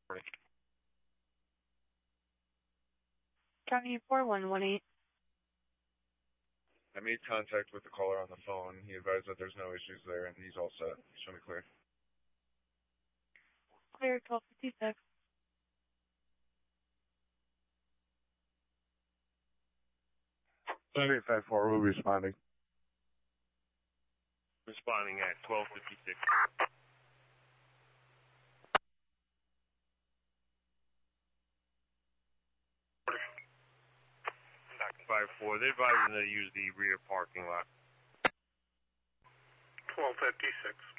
County 4118. I made contact with the caller on the phone. He advised that there's no issues there, and he's all set. Show me clear. Clear 1256. 7854 will be responding. Responding at 1256. 5-4. They're advising to use the rear parking lot. 1256.